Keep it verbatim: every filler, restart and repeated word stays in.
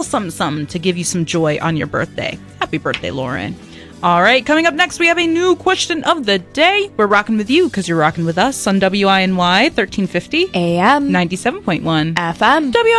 something, something to give you some joy on your birthday. Happy birthday, Lauren. All right, coming up next, we have a new question of the day. We're rocking with you because you're rocking with us on W I N Y thirteen fifty A M ninety-seven point one F M. W